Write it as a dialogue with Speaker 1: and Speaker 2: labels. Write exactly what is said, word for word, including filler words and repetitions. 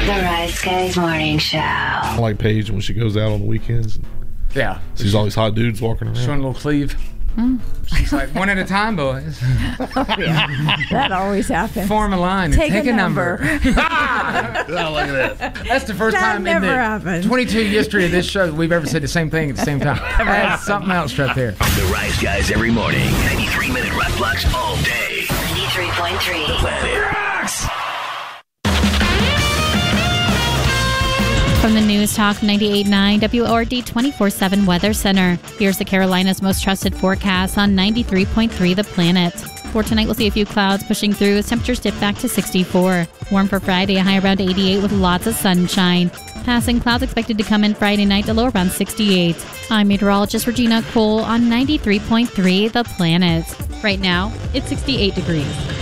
Speaker 1: The Rice Guys Morning Show.
Speaker 2: I like Paige when she goes out on the weekends.
Speaker 3: Yeah.
Speaker 2: Sees all these hot dudes walking around.
Speaker 3: Showing a little cleave.
Speaker 4: Mm.
Speaker 3: She's like, one at a time, boys.
Speaker 4: Oh, yeah. That always happens.
Speaker 3: Form a line.
Speaker 4: Take,
Speaker 3: and take
Speaker 4: a,
Speaker 3: a
Speaker 4: number.
Speaker 3: number. Oh, look at that. That's the first
Speaker 4: that
Speaker 3: time
Speaker 4: never
Speaker 3: in the
Speaker 4: happens.
Speaker 3: twenty-two history of this show that we've ever said the same thing at the same time. That's something else right there.
Speaker 5: The Rice Guys every morning. ninety-three minute rock blocks all day.
Speaker 1: ninety-three point three.
Speaker 5: The Planet Rocks.
Speaker 6: From the News Talk ninety-eight point nine W O R D twenty-four seven Weather Center. Here's the Carolinas' most trusted forecast on ninety-three point three The Planet. For tonight, we'll see a few clouds pushing through as temperatures dip back to sixty-four. Warm for Friday, a high around eighty-eight with lots of sunshine. Passing clouds expected to come in Friday night to low around sixty-eight. I'm meteorologist Regina Cole on ninety-three point three The Planet. Right now, it's sixty-eight degrees.